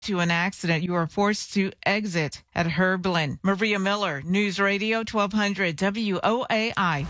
To an accident, you are forced to exit at Herblin. Maria Miller, News Radio 1200 WOAI.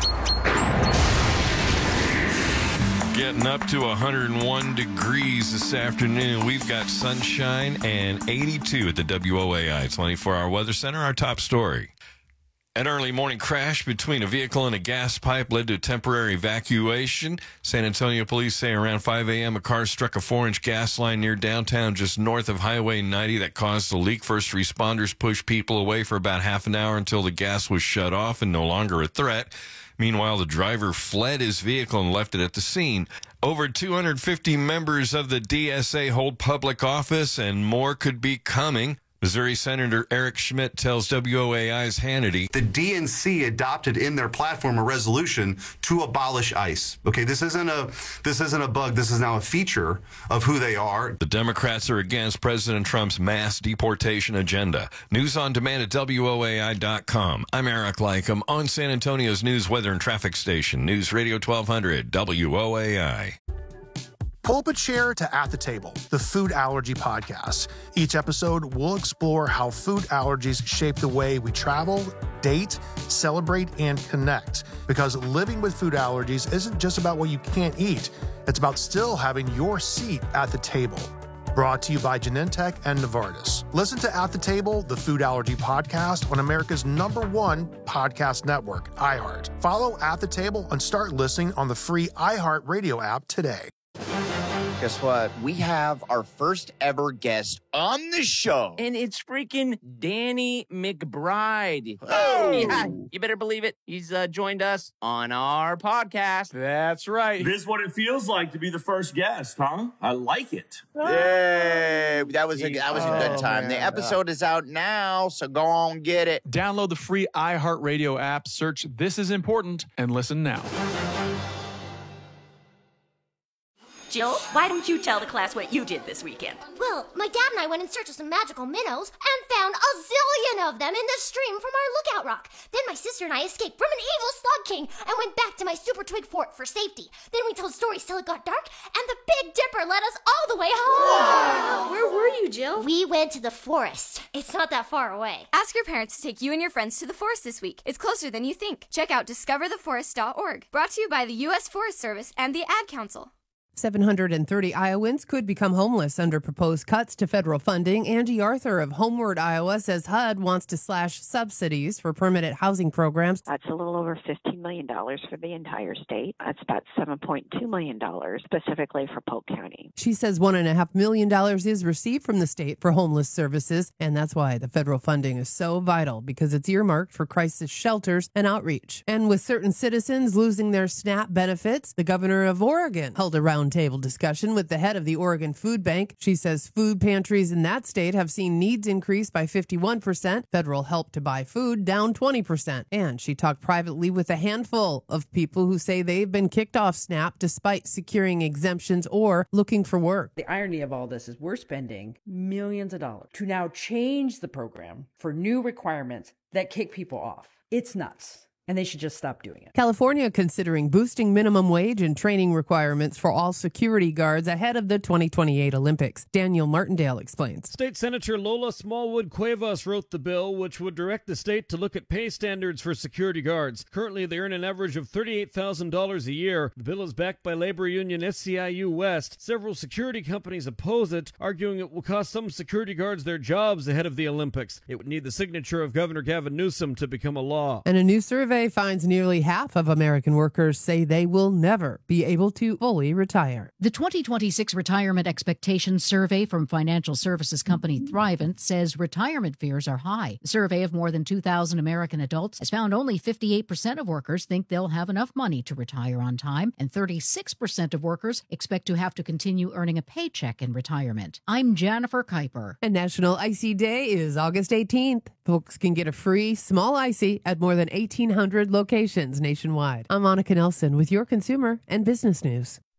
Getting up to 101 degrees this afternoon. We've got sunshine and 82 at the WOAI 24-hour weather center. Our top story. An early morning crash between a vehicle and a gas pipe led to temporary evacuation. San Antonio police say around 5 a.m. a car struck a 4-inch gas line near downtown just north of Highway 90 that caused the leak. First responders pushed people away for about half an hour until the gas was shut off and no longer a threat. Meanwhile, the driver fled his vehicle and left it at the scene. Over 250 members of the DSA hold public office, and more could be coming. Missouri Senator Eric Schmidt tells WOAI's Hannity. The DNC adopted in their platform a resolution to abolish ICE. Okay, this isn't a bug. This is now a feature of who they are. The Democrats are against President Trump's mass deportation agenda. News on demand at WOAI.com. I'm Eric Lycum on San Antonio's news, weather, and traffic station. News Radio 1200 WOAI. Pull up a chair to At the Table, the food allergy podcast. Each episode, we'll explore how food allergies shape the way we travel, date, celebrate, and connect. Because living with food allergies isn't just about what you can't eat. It's about still having your seat at the table. Brought to you by Genentech and Novartis. Listen to At the Table, the food allergy podcast on America's #1 podcast network, iHeart. Follow At the Table and start listening on the free iHeart Radio app today. Guess what? We have our first ever guest on the show. And it's freaking Danny McBride. Oh! Yeah, you better believe it. He's joined us on our podcast. That's right. This is what it feels like to be the first guest, huh? I like it. Yay! That was a good time. Man. The episode is out now, so go on get it. Download the free iHeartRadio app, search This Is Important, and listen now. Jill, why don't you tell the class what you did this weekend? Well, my dad and I went in search of some magical minnows and found a zillion of them in the stream from our lookout rock. Then my sister and I escaped from an evil slug king and went back to my super twig fort for safety. Then we told stories till it got dark, and the Big Dipper led us all the way home. Wow. Where were you, Jill? We went to the forest. It's not that far away. Ask your parents to take you and your friends to the forest this week. It's closer than you think. Check out discovertheforest.org. Brought to you by the U.S. Forest Service and the Ad Council. 730 Iowans could become homeless under proposed cuts to federal funding. Angie Arthur of Homeward, Iowa, says HUD wants to slash subsidies for permanent housing programs. That's a little over $15 million for the entire state. That's about $7.2 million specifically for Polk County. She says $1.5 million is received from the state for homeless services, and that's why the federal funding is so vital, because it's earmarked for crisis shelters and outreach. And with certain citizens losing their SNAP benefits, the governor of Oregon held a roundtable discussion with the head of the Oregon Food Bank. She says food pantries in that state have seen needs increase by 51%, federal help to buy food down 20%. And she talked privately with a handful of people who say they've been kicked off SNAP despite securing exemptions or looking for work. The irony of all this is we're spending millions of dollars to now change the program for new requirements that kick people off. It's nuts. And they should just stop doing it. California considering boosting minimum wage and training requirements for all security guards ahead of the 2028 Olympics. Daniel Martindale explains. State Senator Lola Smallwood Cuevas wrote the bill, which would direct the state to look at pay standards for security guards. Currently, they earn an average of $38,000 a year. The bill is backed by labor union SEIU West. Several security companies oppose it, arguing it will cost some security guards their jobs ahead of the Olympics. It would need the signature of Governor Gavin Newsom to become a law. And a new survey finds nearly half of American workers say they will never be able to fully retire. The 2026 Retirement Expectations Survey from financial services company Thrivent says retirement fears are high. The survey of more than 2,000 American adults has found only 58% of workers think they'll have enough money to retire on time, and 36% of workers expect to have to continue earning a paycheck in retirement. I'm Jennifer Kuiper. And National Icy Day is August 18th. Folks can get a free small icy at more than 1,800 locations nationwide. I'm Monica Nelson with your consumer and business news.